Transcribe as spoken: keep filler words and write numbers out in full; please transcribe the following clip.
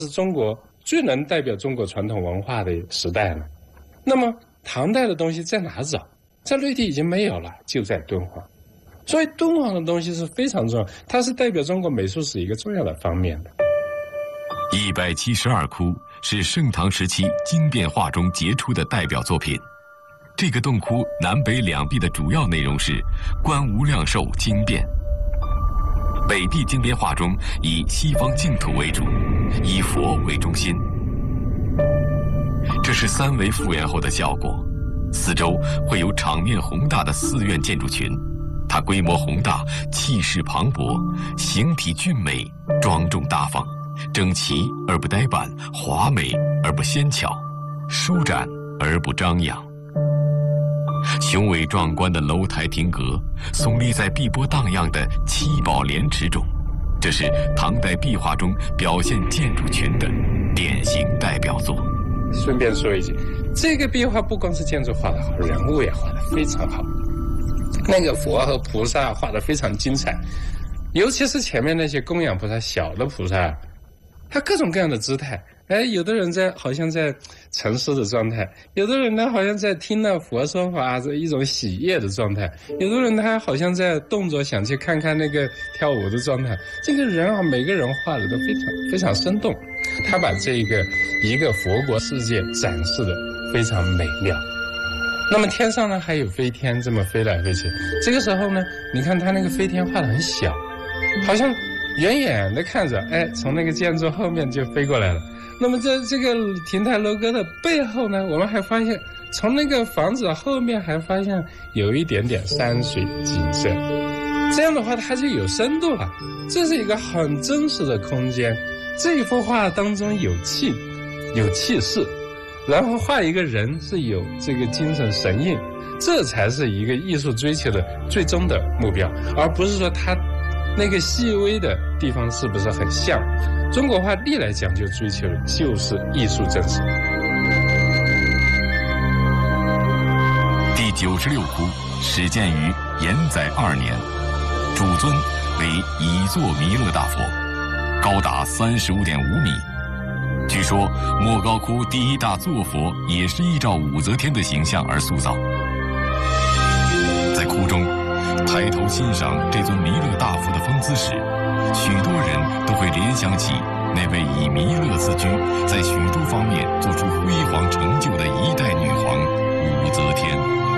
是中国最能代表中国传统文化的时代了。那么唐代的东西在哪找？在内地已经没有了，就在敦煌。所以敦煌的东西是非常重要，它是代表中国美术史一个重要的方面的。 一百七十二窟是盛唐时期经变画中杰出的代表作品。这个洞窟南北两壁的主要内容是观无量寿经变。北壁经变画中以西方净土为主，以佛为中心。这是三维复原后的效果，四周会有场面宏大的寺院建筑群，它规模宏大，气势磅礴，形体俊美，庄重大方，整齐而不呆板，华美而不纤巧，舒展而不张扬。雄伟壮观的楼台亭阁耸立在碧波荡漾的七宝莲池中，这是唐代壁画中表现建筑群的典型代表作。 顺便说一句，这个壁画不光是建筑画得好，人物也画得非常好。那个佛和菩萨画得非常精彩，尤其是前面那些供养菩萨，小的菩萨，他各种各样的姿态。哎，有的人在好像在沉思的状态，有的人呢好像在听了佛说法，这一种喜悦的状态，有的人他好像在动作想去看看那个跳舞的状态。这个人啊，每个人画的都非常非常生动，他把这个一个佛国世界展示的非常美妙。那么天上呢还有飞天这么飞来飞去，这个时候呢，你看他那个飞天画的很小，好像远远的看着，哎，从那个建筑后面就飞过来了。那么在这个亭台楼阁的背后呢，我们还发现从那个房子后面还发现有一点点山水景色，这样的话它就有深度了，这是一个很真实的空间。这一幅画当中有气有气势，然后画一个人是有这个精神神韵，这才是一个艺术追求的最终的目标，而不是说它那个细微的地方是不是很像。中国画历来讲究追求的就是艺术真实。 第九十六窟始建于延载二年，主尊为乙座弥勒大佛，高达三十五点五米。据说莫高窟第一大坐佛也是依照武则天的形象而塑造。在窟中抬头欣赏这尊弥勒大佛的风姿时，许多人都会联想起那位以弥勒自居，在许多方面做出辉煌成就的一代女皇武则天。